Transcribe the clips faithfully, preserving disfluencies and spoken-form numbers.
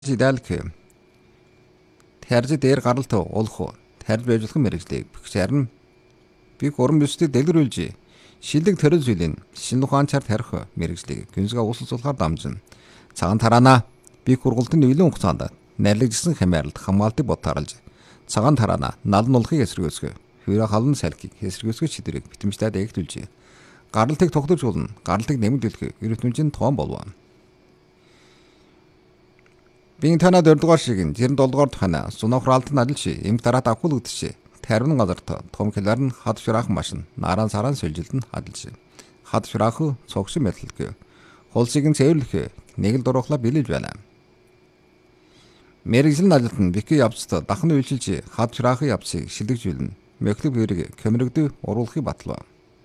Идеалк тарж дээр гаралт олох тарж байж болох мэрэгжлийг харин би уран бүсдийг дэлгэрүүлж шилдэг төрөл зүйлийн шинэ ухаанчаар тарих мэрэгжлийг гүнзгий усалцуулахаар дамжин цагаан тараана би хургалтын нөлөө хугацаанд нэрлэгдсэн хямааралд хамгаалтыг ботааралж цагаан тараана налан улхыг эсэргүүцгөө хөрө халан салхийг эсэргүүцгөө чидрийг битэмжлээд эгтүүлж гаралтыг тогтворч болно гаралтыг нэмэгдүүлэх эрдэмтэн тоон болов. Бин танаа дөрөвдүгээр шигийн жирэн долдугаар тухайна сунохралтын ажилши им дараат авахулгдчих тарвин газарт том хэлээр нь хад шираах машин наран саран сэлжилтэн адилж хад шираах цогш мэтлэг холсыг нь цэвэрлэх нэг л дурахла билэж байна. Мэргэжлийн ажилтан бики явцад дахны үйлчилж хад шираах явцыг шилэгжүүлнэ мэхлэг бүрийг комирогд уруулахыг батлав.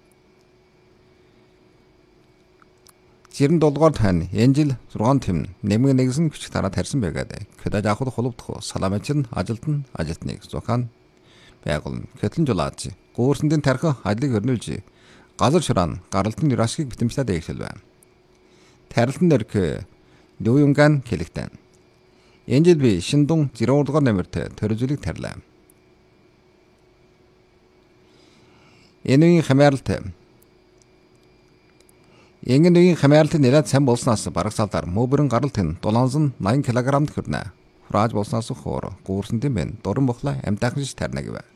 жирэн долдугаар тань энэ жил зургаан тэм нэмэг нэгсэн хүч тараа тарьсан байгаад көдөж авахд холбогдох саламчин ажилтан ажилтныг зохион байгуулна хөтлөн жулаач гуурсандын тарих ажлыг хөрнүүлж газар шураан гаралтын юрашгийг битэмжлээд дээгшил байна. Тарилтан дэрх дүүюнган хэлэгтэн энэ жил би шиндун жирэн дугаар нэмэрт төрөлжүүлэг тарлаа. Энэ үеийн хамааралтай Энгэн үеийн хамааралтын нэлээд сайн болсноос барагсаалаар мөбөрн гаралт нь дулаансан найман килограммд хүрнэ. Фрааж болсноос хоор гуурсандын бэн дуран бохла амтайхан шиш тарна гэв.